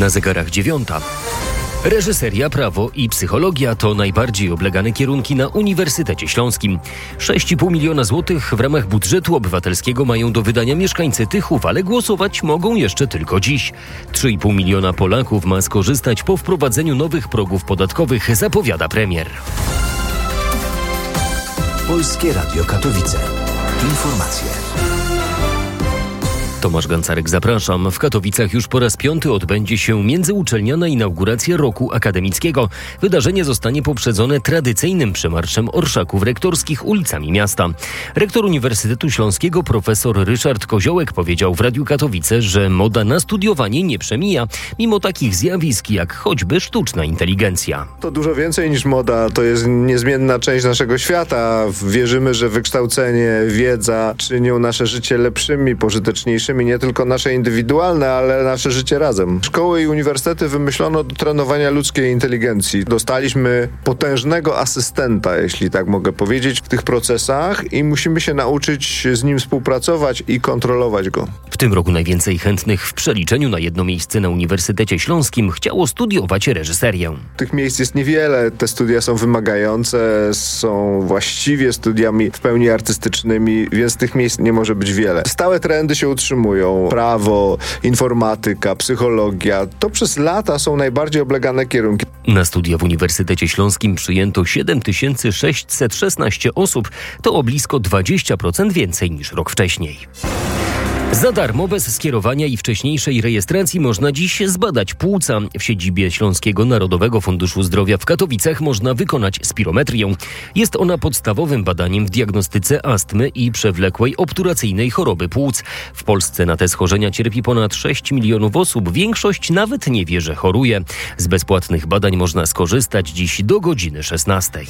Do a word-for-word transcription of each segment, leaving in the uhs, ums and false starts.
Na zegarach dziewiąta. Reżyseria, prawo i psychologia to najbardziej oblegane kierunki na Uniwersytecie Śląskim. sześć i pół miliona złotych w ramach budżetu obywatelskiego mają do wydania mieszkańcy Tychów, ale głosować mogą jeszcze tylko dziś. trzy i pół miliona Polaków ma skorzystać po wprowadzeniu nowych progów podatkowych, zapowiada premier. Polskie Radio Katowice. Informacje. Tomasz Gancarek, zapraszam. W Katowicach już po raz piąty odbędzie się międzyuczelniana inauguracja roku akademickiego. Wydarzenie zostanie poprzedzone tradycyjnym przemarszem orszaków rektorskich ulicami miasta. Rektor Uniwersytetu Śląskiego profesor Ryszard Koziołek powiedział w Radiu Katowice, że moda na studiowanie nie przemija, mimo takich zjawisk jak choćby sztuczna inteligencja. To dużo więcej niż moda, to jest niezmienna część naszego świata. Wierzymy, że wykształcenie, wiedza czynią nasze życie lepszymi, pożyteczniejszymi. Nie tylko nasze indywidualne, ale nasze życie razem. Szkoły i uniwersytety wymyślono do trenowania ludzkiej inteligencji. Dostaliśmy potężnego asystenta, jeśli tak mogę powiedzieć, w tych procesach i musimy się nauczyć z nim współpracować i kontrolować go. W tym roku najwięcej chętnych w przeliczeniu na jedno miejsce na Uniwersytecie Śląskim chciało studiować reżyserię. Tych miejsc jest niewiele, te studia są wymagające, są właściwie studiami w pełni artystycznymi, więc tych miejsc nie może być wiele. Stałe trendy się utrzymują. Prawo, informatyka, psychologia. To przez lata są najbardziej oblegane kierunki. Na studia w Uniwersytecie Śląskim przyjęto siedem tysięcy sześćset szesnaście osób. To o blisko dwadzieścia procent więcej niż rok wcześniej. Za darmo, bez skierowania i wcześniejszej rejestracji można dziś zbadać płuca. W siedzibie Śląskiego Narodowego Funduszu Zdrowia w Katowicach można wykonać spirometrię. Jest ona podstawowym badaniem w diagnostyce astmy i przewlekłej obturacyjnej choroby płuc. W Polsce na te schorzenia cierpi ponad sześć milionów osób. Większość nawet nie wie, że choruje. Z bezpłatnych badań można skorzystać dziś do godziny szesnastej.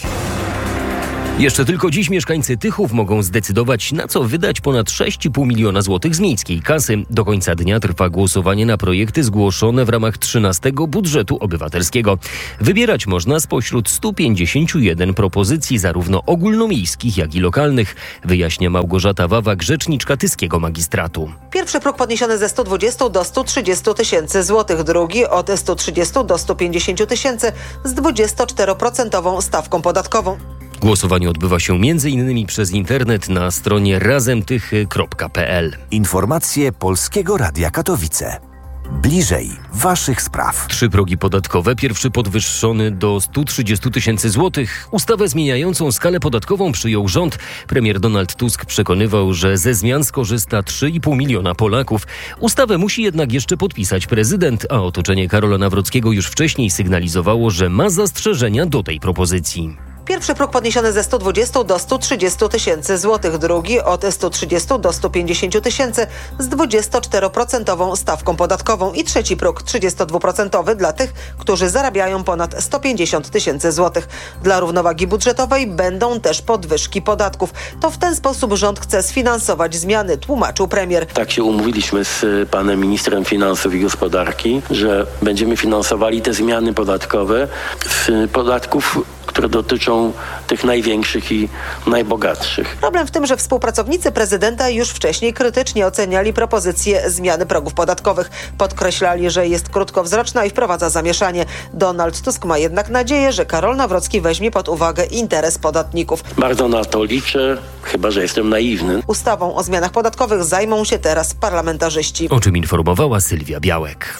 Jeszcze tylko dziś mieszkańcy Tychów mogą zdecydować, na co wydać ponad sześć i pół miliona złotych z miejskiej kasy. Do końca dnia trwa głosowanie na projekty zgłoszone w ramach trzynastego budżetu obywatelskiego. Wybierać można spośród stu pięćdziesięciu jeden propozycji, zarówno ogólnomiejskich, jak i lokalnych, wyjaśnia Małgorzata Wawak, rzeczniczka tyskiego magistratu. Pierwszy próg podniesiony ze stu dwudziestu do stu trzydziestu tysięcy złotych, drugi od stu trzydziestu do stu pięćdziesięciu tysięcy z dwudziestoczteroprocentową stawką podatkową. Głosowanie odbywa się między innymi przez internet na stronie razemtychy kropka p l. Informacje Polskiego Radia Katowice. Bliżej waszych spraw. Trzy progi podatkowe. Pierwszy podwyższony do stu trzydziestu tysięcy złotych. Ustawę zmieniającą skalę podatkową przyjął rząd. Premier Donald Tusk przekonywał, że ze zmian skorzysta trzy i pół miliona Polaków. Ustawę musi jednak jeszcze podpisać prezydent, a otoczenie Karola Nawrockiego już wcześniej sygnalizowało, że ma zastrzeżenia do tej propozycji. Pierwszy próg podniesiony ze stu dwudziestu do stu trzydziestu tysięcy złotych, drugi od stu trzydziestu do stu pięćdziesięciu tysięcy z dwudziestoczteroprocentową stawką podatkową i trzeci próg trzydziestodwuprocentowy dla tych, którzy zarabiają ponad sto pięćdziesiąt tysięcy złotych. Dla równowagi budżetowej będą też podwyżki podatków. To w ten sposób rząd chce sfinansować zmiany, tłumaczył premier. Tak się umówiliśmy z panem ministrem finansów i gospodarki, że będziemy finansowali te zmiany podatkowe z podatków, które dotyczą tych największych i najbogatszych. Problem w tym, że współpracownicy prezydenta już wcześniej krytycznie oceniali propozycję zmiany progów podatkowych. Podkreślali, że jest krótkowzroczna i wprowadza zamieszanie. Donald Tusk ma jednak nadzieję, że Karol Nawrocki weźmie pod uwagę interes podatników. Bardzo na to liczę, chyba że jestem naiwny. Ustawą o zmianach podatkowych zajmą się teraz parlamentarzyści. O czym informowała Sylwia Białek.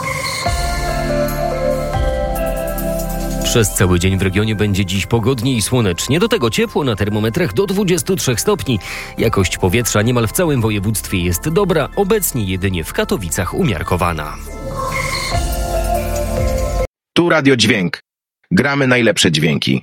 Przez cały dzień w regionie będzie dziś pogodnie i słonecznie. Do tego ciepło, na termometrach do dwudziestu trzech stopni. Jakość powietrza niemal w całym województwie jest dobra, obecnie jedynie w Katowicach umiarkowana. Tu Radio Dźwięk. Gramy najlepsze dźwięki.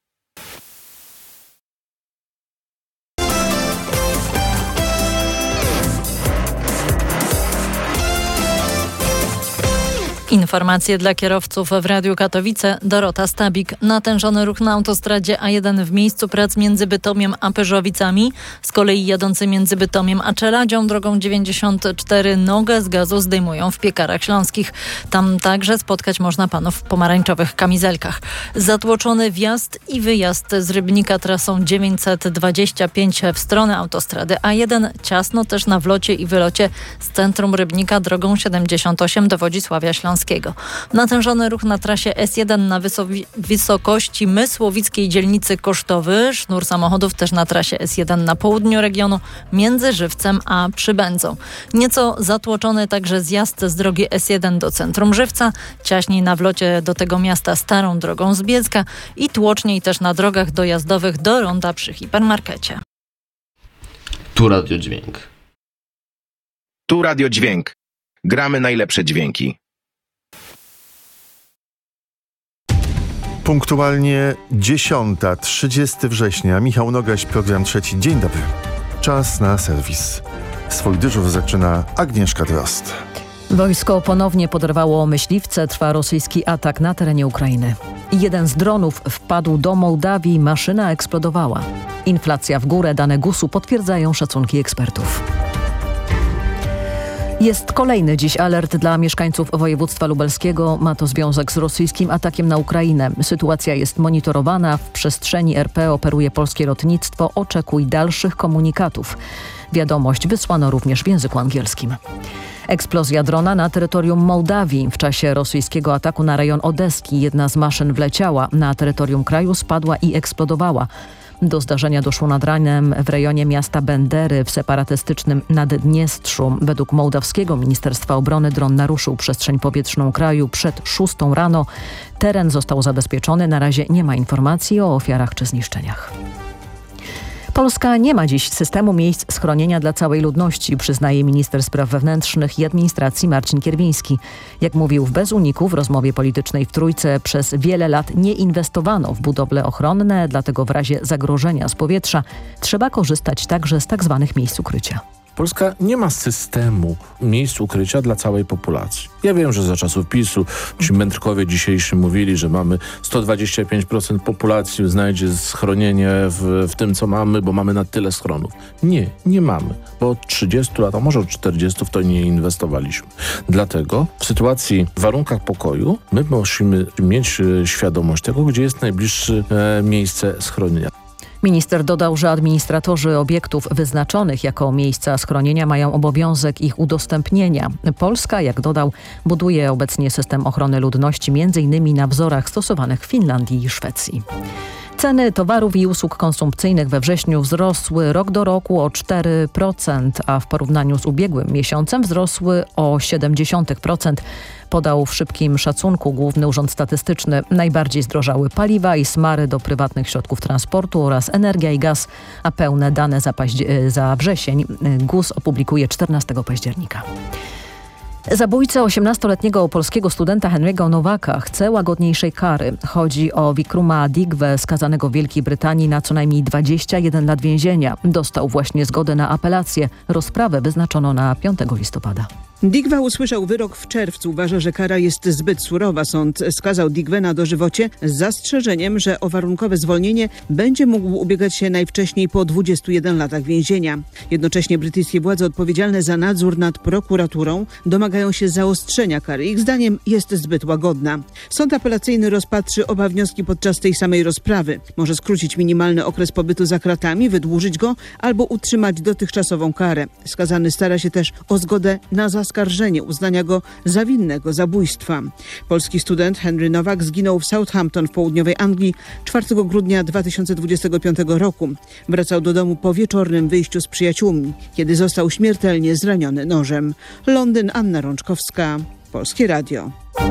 Informacje dla kierowców w Radiu Katowice. Dorota Stabik. Natężony ruch na autostradzie A jeden w miejscu prac między Bytomiem a Pyrzowicami. Z kolei jadący między Bytomiem a Czeladzią drogą dziewięćdziesiąt cztery nogę z gazu zdejmują w Piekarach Śląskich. Tam także spotkać można panów w pomarańczowych kamizelkach. Zatłoczony wjazd i wyjazd z Rybnika trasą dziewięćset dwadzieścia pięć w stronę autostrady A jeden. Ciasno też na wlocie i wylocie z centrum Rybnika drogą siedemdziesiąt osiem do Wodzisławia Śląskiego. Śląskiego. Natężony ruch na trasie S jeden na wysowi- wysokości Mysłowickiej dzielnicy Kosztowy. Sznur samochodów też na trasie S jeden na południu regionu między Żywcem a Przybędzą. Nieco zatłoczony także zjazd z drogi S jeden do centrum Żywca, ciaśniej na wlocie do tego miasta starą drogą z Bielska i tłoczniej też na drogach dojazdowych do ronda przy hipermarkecie. Tu Radio Dźwięk. Tu Radio Dźwięk. Gramy najlepsze dźwięki. Punktualnie dziesiąta, trzydziestego września. Michał Nogaś, program trzeci. Dzień dobry. Czas na serwis. Swój dyżur zaczyna Agnieszka Drozd. Wojsko ponownie poderwało myśliwce. Trwa rosyjski atak na terenie Ukrainy. Jeden z dronów wpadł do Mołdawii, maszyna eksplodowała. Inflacja w górę, dane gusu potwierdzają szacunki ekspertów. Jest kolejny dziś alert dla mieszkańców województwa lubelskiego. Ma to związek z rosyjskim atakiem na Ukrainę. Sytuacja jest monitorowana. W przestrzeni R P operuje polskie lotnictwo. Oczekuj dalszych komunikatów. Wiadomość wysłano również w języku angielskim. Eksplozja drona na terytorium Mołdawii. W czasie rosyjskiego ataku na rejon Odeski jedna z maszyn wleciała na terytorium kraju, spadła i eksplodowała. Do zdarzenia doszło nad ranem w rejonie miasta Bendery w separatystycznym Naddniestrzu. Według mołdawskiego Ministerstwa Obrony dron naruszył przestrzeń powietrzną kraju przed szóstą rano. Teren został zabezpieczony. Na razie nie ma informacji o ofiarach czy zniszczeniach. Polska nie ma dziś systemu miejsc schronienia dla całej ludności, przyznaje minister spraw wewnętrznych i administracji Marcin Kierwiński. Jak mówił w Bez Uniku w rozmowie politycznej w Trójce, przez wiele lat nie inwestowano w budowle ochronne, dlatego w razie zagrożenia z powietrza trzeba korzystać także z tak zwanych miejsc ukrycia. Polska nie ma systemu miejsc ukrycia dla całej populacji. Ja wiem, że za czasów PiSu ci mędrkowie dzisiejsi mówili, że mamy sto dwadzieścia pięć procent populacji znajdzie schronienie w, w tym, co mamy, bo mamy na tyle schronów. Nie, nie mamy, bo od trzydziestu lat, a może od czterdziestu w to nie inwestowaliśmy. Dlatego w sytuacji, w warunkach pokoju my musimy mieć świadomość tego, gdzie jest najbliższe e, miejsce schronienia. Minister dodał, że administratorzy obiektów wyznaczonych jako miejsca schronienia mają obowiązek ich udostępnienia. Polska, jak dodał, buduje obecnie system ochrony ludności między innymi na wzorach stosowanych w Finlandii i Szwecji. Ceny towarów i usług konsumpcyjnych we wrześniu wzrosły rok do roku o cztery procent, a w porównaniu z ubiegłym miesiącem wzrosły o siedem przecinek pięć procent. Podał w szybkim szacunku Główny Urząd Statystyczny. Najbardziej zdrożały paliwa i smary do prywatnych środków transportu oraz energia i gaz, a pełne dane za, paździe- za wrzesień G U S opublikuje czternastego października. Zabójca osiemnastoletniego polskiego studenta Henry'ego Nowaka chce łagodniejszej kary. Chodzi o Wikruma Adigwę, skazanego w Wielkiej Brytanii na co najmniej dwadzieścia jeden lat więzienia. Dostał właśnie zgodę na apelację. Rozprawę wyznaczono na piątego listopada. Digwa usłyszał wyrok w czerwcu. Uważa, że kara jest zbyt surowa. Sąd skazał Digwę na dożywocie z zastrzeżeniem, że o warunkowe zwolnienie będzie mógł ubiegać się najwcześniej po dwudziestu jeden latach więzienia. Jednocześnie brytyjskie władze odpowiedzialne za nadzór nad prokuraturą domagają się zaostrzenia kary. Ich zdaniem jest zbyt łagodna. Sąd apelacyjny rozpatrzy oba wnioski podczas tej samej rozprawy. Może skrócić minimalny okres pobytu za kratami, wydłużyć go albo utrzymać dotychczasową karę. Skazany stara się też o zgodę na zaskarżenie uznania go za winnego zabójstwa. Polski student Henry Nowak zginął w Southampton w południowej Anglii czwartego grudnia dwa tysiące dwudziestego piątego roku. Wracał do domu po wieczornym wyjściu z przyjaciółmi, kiedy został śmiertelnie zraniony nożem. Londyn, Anna Rączkowska, Polskie Radio.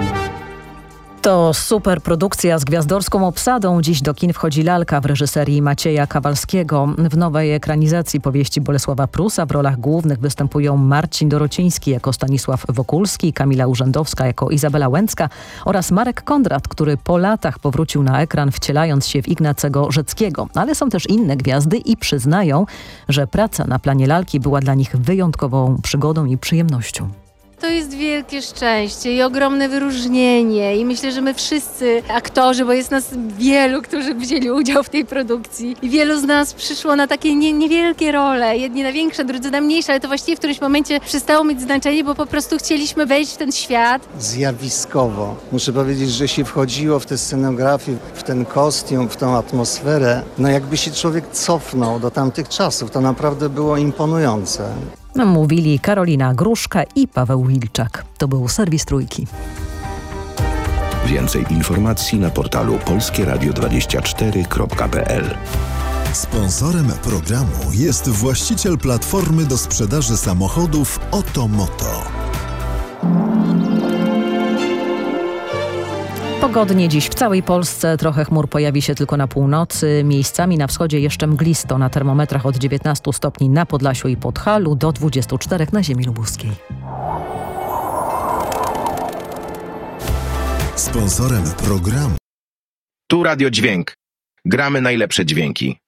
To superprodukcja z gwiazdorską obsadą. Dziś do kin wchodzi Lalka w reżyserii Macieja Kawalskiego. W nowej ekranizacji powieści Bolesława Prusa w rolach głównych występują Marcin Dorociński jako Stanisław Wokulski, Kamila Urzędowska jako Izabela Łęcka oraz Marek Kondrat, który po latach powrócił na ekran, wcielając się w Ignacego Rzeckiego. Ale są też inne gwiazdy i przyznają, że praca na planie Lalki była dla nich wyjątkową przygodą i przyjemnością. To jest wielkie szczęście i ogromne wyróżnienie i myślę, że my wszyscy aktorzy, bo jest nas wielu, którzy wzięli udział w tej produkcji i wielu z nas przyszło na takie nie, niewielkie role, jedni na większe, drudzy na mniejsze, ale to właściwie w którymś momencie przestało mieć znaczenie, bo po prostu chcieliśmy wejść w ten świat. Zjawiskowo. Muszę powiedzieć, że się wchodziło w tę scenografię, w ten kostium, w tą atmosferę, no jakby się człowiek cofnął do tamtych czasów. To naprawdę było imponujące. Mówili Karolina Gruszka i Paweł Wilczak. To był serwis Trójki. Więcej informacji na portalu polskie radio dwadzieścia cztery kropka p l. Sponsorem programu jest właściciel platformy do sprzedaży samochodów Otomoto. Pogodnie dziś w całej Polsce, trochę chmur pojawi się tylko na północy, miejscami na wschodzie jeszcze mglisto, na termometrach od dziewiętnastu stopni na Podlasiu i Podhalu do dwudziestu czterech na ziemi lubuskiej. Sponsorem programu Tu Radio Dźwięk. Gramy najlepsze dźwięki.